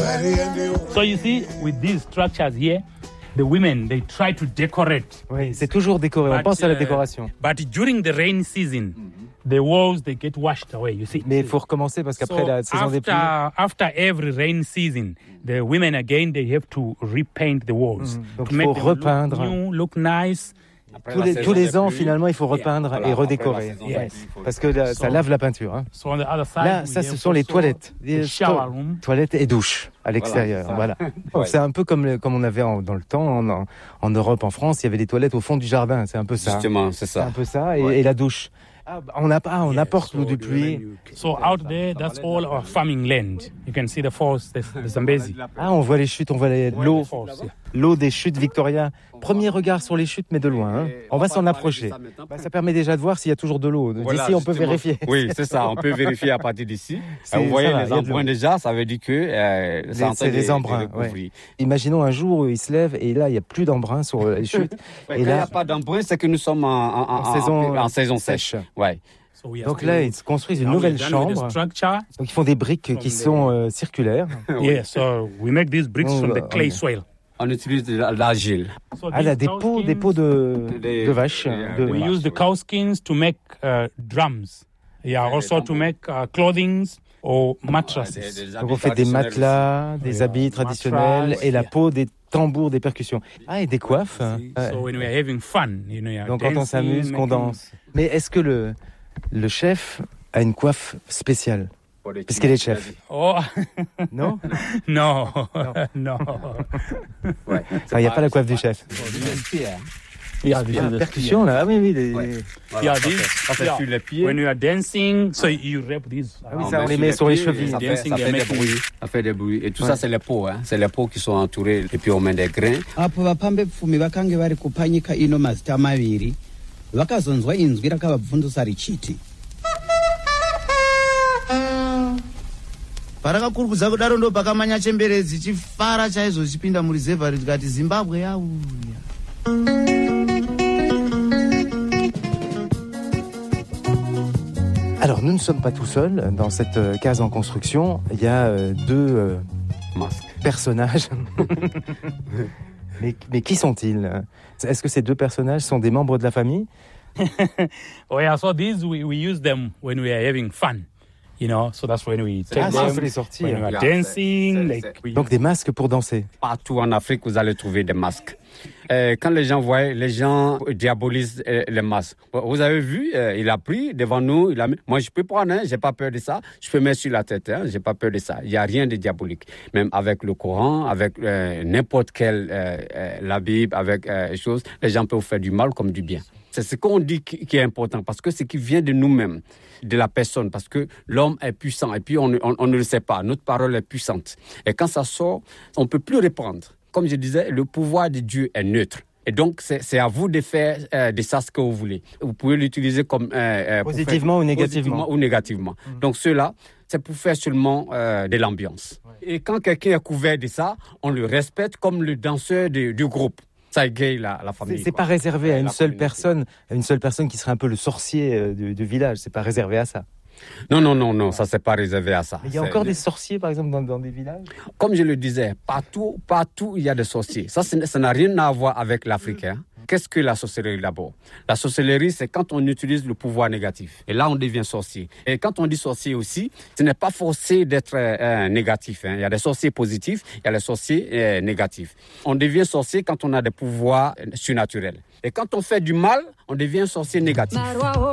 So you see, with these structures here, the women, they try to decorate. Oui, c'est toujours décoré. On pense à la décoration. But during the rain season, the walls, they get washed away, you see. Mais il faut recommencer parce qu'après la saison des pluies... After every rain season, the women again, they have to repaint the walls. Donc il faut repeindre. Look new, look nice. Tous les ans, finalement, il faut repeindre et redécorer. Parce que ça lave la peinture. Hein. Là, ça, ce sont les toilettes. Toilettes et douches à l'extérieur. Voilà. Donc, c'est un peu comme on avait dans le temps, en Europe, en France, il y avait des toilettes au fond du jardin. C'est un peu ça. Justement, c'est ça. C'est un peu ça. Et la douche. On apporte l'eau de pluie. So out there, that's all our farming land. You can see the falls, the Zambezi. On voit les chutes, on voit l'eau des chutes Victoria. Premier regard sur les chutes, mais de loin. Hein. On va s'en approcher. Ça permet déjà de voir s'il y a toujours de l'eau. D'ici, on peut vérifier. Oui, c'est ça. On peut vérifier à partir d'ici. Vous voyez les embruns déjà, ça veut dire que c'est les embruns. Ouais. Imaginons un jour où il se lève et là, il n'y a plus d'embruns sur les chutes. Et là, il n'y a pas d'embruns, c'est que nous sommes en saison sèche. Ouais. Donc là, ils construisent une nouvelle chambre. Donc ils font des briques qui sont circulaires. Yeah, so we make these bricks from the clay soil. On utilise de l'argile. Là, des pots de vaches. We use the cow skins to make drums. Yeah, also to make clothing or mattresses. Donc on fait des matelas, des habits traditionnels et la peau des tambours, des percussions. Et des coiffes. So when we are having fun, donc quand on s'amuse, qu'on danse. Mais est-ce que le chef a une coiffe spéciale puisqu'il est chef? Oh. Non? Non. Il n'y a pas la coiffe du chef. Il y a des percussions là. Ah oui. Ça fait les pieds. When you are dancing, so you wrap these. On les met sur les chevilles. Ça fait des bruits. Et tout ça, c'est les pots. Hein. C'est les pots qui sont entourés. Et puis on met des grains. Apo vapambe pfumi vakange vari kupanyika ino mazita maviri vakazonzwa inzwi rakavabvundusa richiti parakakurukudza kudaro ndo pakamanya chemberedzi chifara chaizvo chipinda murizevha rikati Zimbabwe yauya. Alors, nous ne sommes pas tout seuls. Dans cette case en construction, il y a deux personnages. mais qui sont-ils? Est-ce que ces deux personnages sont des membres de la famille? Oh yeah, so these we use them when we are having fun. You know, so that's when we take them. Faut les sortir. When we are dancing. Donc des masques pour danser. Partout en Afrique, vous allez trouver des masques. Quand les gens voient, les gens diabolisent les masques. Vous avez vu, il a pris devant nous, il a mis. Moi, je peux prendre, hein, j'ai pas peur de ça. Je peux mettre sur la tête, hein, j'ai pas peur de ça. Il y a rien de diabolique. Même avec le Coran, avec n'importe quelle la Bible, avec choses, les gens peuvent faire du mal comme du bien. C'est ce qu'on dit qui est important, parce que c'est qui vient de nous-mêmes, de la personne, parce que l'homme est puissant, et puis on ne le sait pas, notre parole est puissante. Et quand ça sort, on ne peut plus répondre. Comme je disais, le pouvoir de Dieu est neutre. Et donc, c'est à vous de faire de ça ce que vous voulez. Vous pouvez l'utiliser comme... positivement ou négativement. Donc, cela, c'est pour faire seulement de l'ambiance. Ouais. Et quand quelqu'un est couvert de ça, on le respecte comme le danseur du groupe. Ça égaye la famille. C'est pas réservé à une seule personne qui serait un peu le sorcier du village. C'est pas réservé à ça. Non, ça c'est pas réservé à ça. Mais il y a encore des sorciers, par exemple, dans des villages? Comme je le disais, partout, il y a des sorciers. Ça n'a rien à voir avec l'Africain. Qu'est-ce que la sorcellerie d'abord? La sorcellerie, c'est quand on utilise le pouvoir négatif. Et là, on devient sorcier. Et quand on dit sorcier aussi, ce n'est pas forcé d'être négatif. Hein. Il y a des sorciers positifs, il y a des sorciers négatifs. On devient sorcier quand on a des pouvoirs surnaturels. Et quand on fait du mal, on devient sorcier négatif.